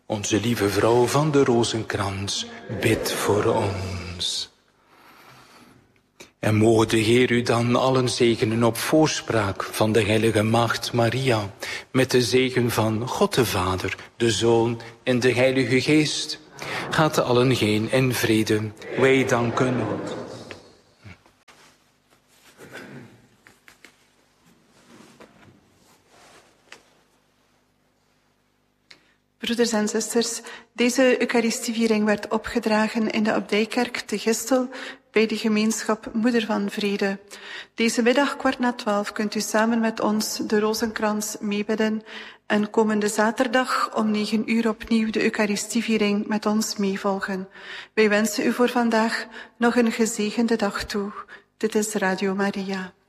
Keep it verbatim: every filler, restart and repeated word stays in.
Onze lieve vrouw van de Rozenkrans, bid voor ons. En mogen de Heer u dan allen zegenen op voorspraak van de heilige Maagd Maria, met de zegen van God de Vader, de Zoon en de Heilige Geest. Gaat allen heen in vrede. Wij danken God. Broeders en zusters, deze Eucharistieviering werd opgedragen in de Abdijkerk te Gistel bij de gemeenschap Moeder van Vrede. Deze middag kwart na twaalf kunt u samen met ons de Rozenkrans meebidden en komende zaterdag om negen uur opnieuw de Eucharistieviering met ons meevolgen. Wij wensen u voor vandaag nog een gezegende dag toe. Dit is Radio Maria.